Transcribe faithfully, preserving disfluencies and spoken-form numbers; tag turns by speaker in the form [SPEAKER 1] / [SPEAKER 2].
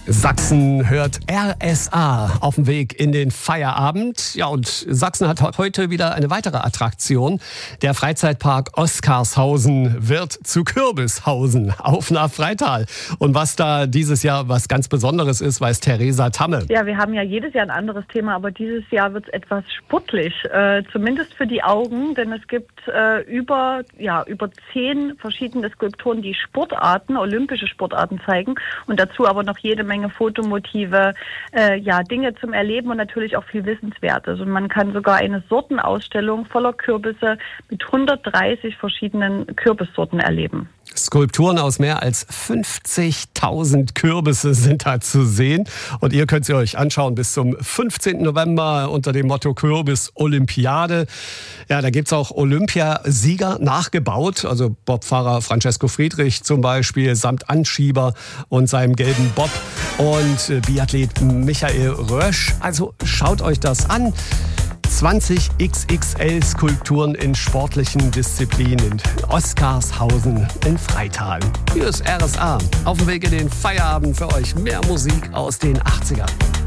[SPEAKER 1] Sachsen hört R S A auf dem Weg in den Feierabend. Ja, und Sachsen hat heute wieder eine weitere Attraktion. Der Freizeitpark Oskarshausen wird zu Kürbishausen auf nach Freital. Und was da dieses Jahr was ganz Besonderes ist, weiß Theresa Tamme.
[SPEAKER 2] Ja, wir haben ja jedes Jahr ein anderes Thema, aber dieses Jahr wird es etwas sportlich, äh, zumindest für die Augen, denn es gibt äh, über, ja, über zehn verschiedene Skulpturen, die Sportarten, olympische Sportarten zeigen und dazu aber noch jede Menge Fotomotive, äh, ja, Dinge zum Erleben und natürlich auch viel Wissenswertes. Und man kann sogar eine Sortenausstellung voller Kürbisse mit hundertdreißig verschiedenen Kürbissorten erleben.
[SPEAKER 1] Skulpturen aus mehr als fünfzigtausend Kürbisse sind da zu sehen. Und ihr könnt sie euch anschauen bis zum fünfzehnten November unter dem Motto Kürbis Olympiade. Ja, da gibt's auch Olympiasieger nachgebaut. Also Bobfahrer Francesco Friedrich zum Beispiel samt Anschieber und seinem gelben Bob. Und Biathlet Michael Rösch. Also schaut euch das an. zwanzig X X L-Skulpturen in sportlichen Disziplinen in Oskarshausen in Freital. Hier ist R S A. Auf dem Weg in den Feierabend für euch mehr Musik aus den achtzigern.